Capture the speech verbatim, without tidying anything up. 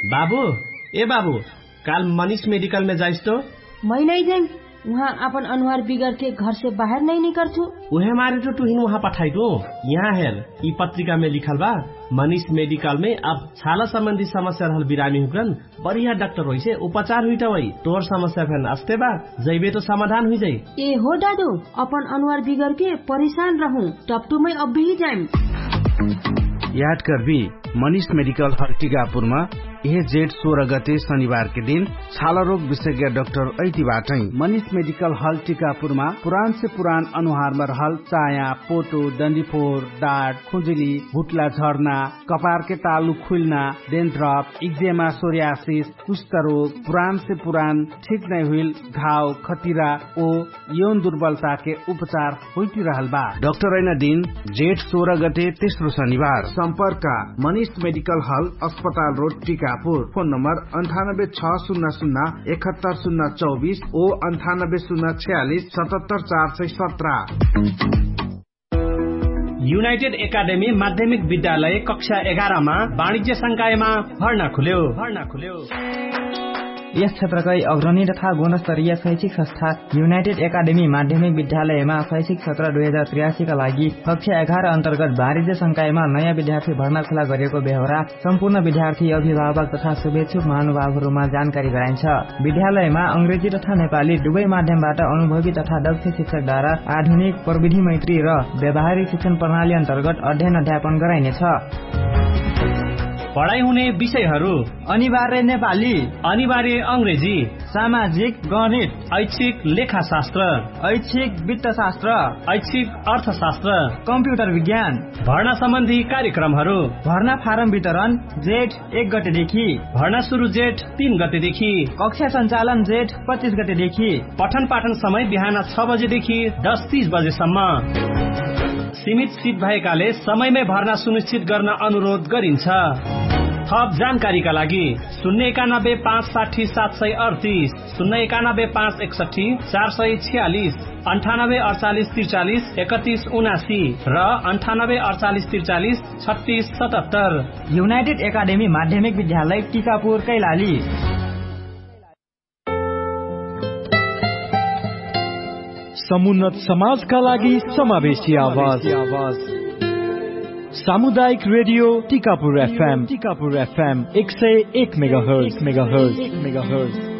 बाबू ए बाबू काल मनीष मेडिकल में जाइस तो? मैं नहीं जाऊँ, वहाँ अपन अनुहार बिगड़ के घर से बाहर नहीं निकल छू। उहे मारे तो तुहिन वहाँ पठाई दो। यहाँ हेर ई पत्रिका में लिखल बा मनीष मेडिकल में अब छाला संबंधी समस्या रहल बिरामी हुकन बढ़िया डॉक्टर होई से उपचार हुई वही तोर समस्या फेन अस्ते बा जैबे तो समाधान हुई जाई। ए हो दादू अपन अनुहार बिगड़ के परेशान रहूं टपटू में अब भी जाए। याद कर भी मनीष मेडिकल हॉल टीकापुरमा यह जेठ सोलह गते शनिबार के दिन छाला रोग विशेषज्ञ डाक्टर ऐतिबाट मनीष मेडिकल हॉल टीकापुरमा पुरान से पुरान अनुहार में रहल चाया, पोटो, डंडीफोर, डाँट, खुजुली, भुटला झर्ना, कपार के तालु खुलना, डेन्ड्रफ, इक्जेमा, सोरियासिस, कुष्ठ रोग, पुरान से पुरान ठीक नहीं हुई घाव, खतिरा ओ यौन दुर्बलता के उपचार होती रहल बा। डाक्टर ऐना दिन जेठ सोलह गते तेस्रो शनिबार। संपर्क मनीष मेडिकल हॉल अस्पताल रोड टीका फोन नंबर अंठानब्बे छ शून्य शून्य इकहत्तर शून्य चौबीस ओ अंठानब्बे शून्य छियालीस सतहत्तर चार सय सत्रह। यूनाइटेड एकाडेमी माध्यमिक विद्यालय कक्षा एघार में वाणिज्य संकायमा भर्ना खुल्यो भर्ना खुल्यो यस क्षेत्रकै अग्रणी तथा गुणस्तरीय शैक्षिक संस्था यूनाइटेड एकाडेमी माध्यमिक विद्यालयमा शैक्षिक सत्र दुई हजार त्रियासी का लागि कक्षा एघार अन्तर्गत वाणिज्य संकायमा नयाँ विद्यार्थी भर्ना खुला गरेको बेहोरा सम्पूर्ण विद्यार्थी, अभिभावक तथा शुभेच्छुक महानुभावहरूमा जानकारी गराइन्छ। विद्यालयमा अंग्रेजी तथा नेपाली दुवै माध्यमबाट अनुभवी तथा दक्ष शिक्षकद्वारा आधुनिक प्रविधि मैत्री र व्यावहारिक शिक्षण प्रणाली अन्तर्गत अध्ययन अध्यापन गराइनेछ। पढाइ हुने विषयहरू अनिवार्य नेपाली, अनिवार्य अंग्रेजी, सामाजिक, गणित, ऐच्छिक लेखाशास्त्र, ऐच्छिक वित्तशास्त्र, ऐच्छिक अर्थशास्त्र, कम्प्युटर विज्ञान। भर्ना सम्बन्धी कार्यक्रमहरू भर्ना फारम वितरण जेठ एक गतेदेखि, भर्ना सुरु जेठ तीन गतेदेखि, कक्षा सञ्चालन जेठ पच्चीस गतेदेखि, पठन पाठन समय बिहान छ बजेदेखि दस तीस बजेसम्म। सीमित सीट भएकाले समयमै भर्ना सुनिश्चित गर्न अनुरोध गरिन्छ। थप जानकारीका लागि शून्य एकानब्बे पाँच साठी सात सय अडतिस, शून्य एकानब्बे पाँच एकसठी चार सय छियालिस, अन्ठानब्बे अडचालिस त्रिचालिस एकतिस उनासी र अन्ठानब्बे अडचालिस त्रिचालिस छत्तीस सतहत्तर। यूनाइटेड एकाडेमी माध्यमिक विद्यालय टीकापुर कैलाली। समुन्नत समाजका लागि समावेशी आवाज सामुदायिक radio Tikapur FM Tikapur FM एक सय एक मेगाहर्ज मेगाहर्ज मेगाहर्ज